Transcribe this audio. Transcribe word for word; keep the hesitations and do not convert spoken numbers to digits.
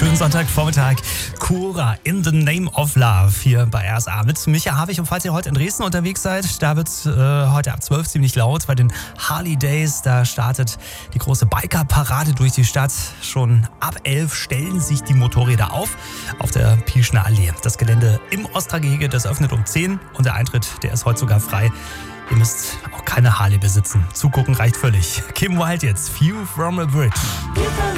Schönen Sonntagvormittag. Cura in the Name of Love hier bei R S A mit Micha Havig. Und falls ihr heute in Dresden unterwegs seid, da wird es äh, heute ab zwölf ziemlich laut bei den Harley Days. Da startet die große Biker-Parade durch die Stadt. Schon ab elf stellen sich die Motorräder auf auf der Pieschner Allee. Das Gelände im Ostra-Gehege, das öffnet um zehn und der Eintritt, der ist heute sogar frei. Ihr müsst auch keine Harley besitzen. Zugucken reicht völlig. Kim Wilde jetzt, View from a Bridge.